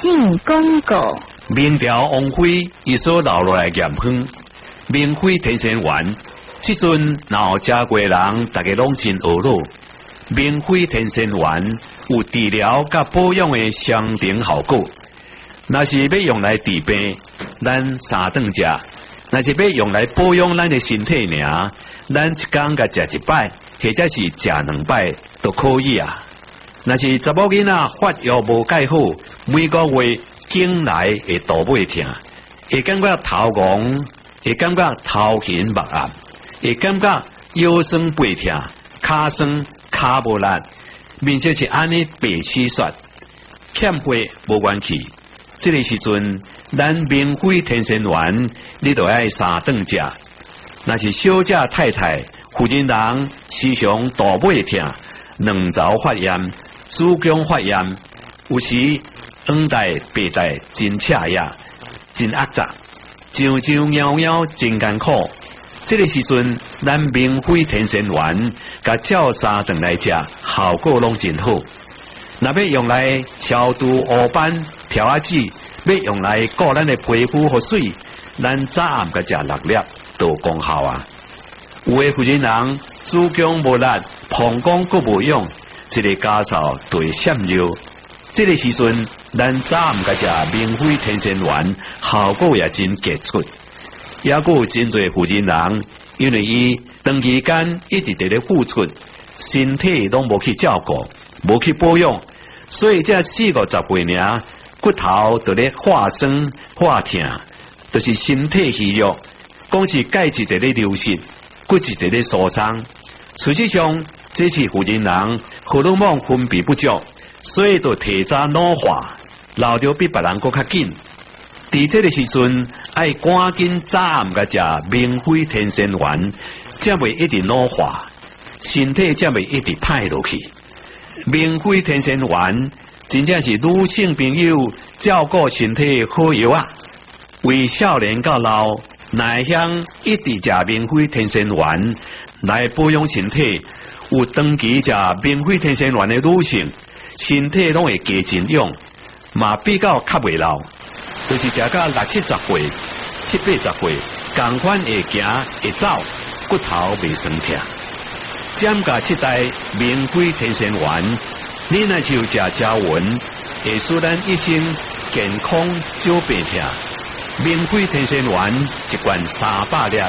性广告。 明朝王妃伊所留落来盐分，明妃天仙丸，即阵若食过人，大家拢真学乐。明妃天仙丸有治疗甲保养的相同效果。若是要用来治病，咱三顿食；若是要用来保养咱的身体尔，咱一天甲食一摆，或者是食2摆都可以啊。若是查某囡仔发育无介好，每个月经来会肚尾痛，会感觉头晕，会感觉头晕目暗，会感觉腰酸背痛、骹酸骹无力，面色是安尼白痴雪，欠血无元气。这个时阵，咱明妃天仙丸，你就爱3顿食。若是小姐太太、妇人人时常肚尾痛、卵巢发炎、子宫发炎，有时黄带、白带真赤呀，真压杂，上上夭夭真艰苦。这个时阵，咱明妃天仙丸，甲照3顿来食，效果拢真好。若要用来消除黑斑、调压子，要用来顾咱的皮肤和水，咱早暗甲食6粒都有功效啊。有的妇人人子宫无力、膀胱阁无用，这个家嫂就会闪尿。这个时阵，咱早暗甲食明妃天仙丸，效果也真杰出。也有真侪妇人人，因为伊长期间一直伫咧付出，身体拢无去照顾，无去保养，所以这40-50岁尔，骨头就咧化酸化痛，就是身体虚弱，讲是钙质伫咧流失，骨质伫咧疏松。事实上，这是妇人人荷尔蒙分泌不足，所以就提早老化，老着比别人搁较紧。伫这个时阵，爱赶紧早暗甲食明妃天仙丸，才袂一直老化，身体才袂一直歹落去。明妃天仙丸真正是女性朋友照顾身体好药啊！为少年到老，乃想一直食明妃天仙丸来保养身体，有长期食明妃天仙丸的女性，身体拢会加真勇，嘛比较较袂老。就是食到60-70岁、70-80岁，同款会行会走，骨头袂酸痛。占甲7袋明妃天仙丸，你若是有食胶丸，会使咱一生健康少病痛。明妃天仙丸一罐300粒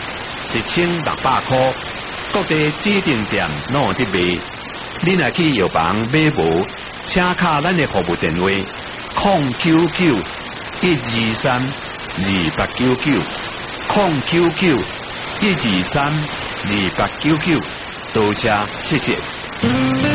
，1600块，各地指定店拢有伫卖。你若去药房买无，请卡咱的服务电话099-123-2899，099-123-2899，多谢，谢谢。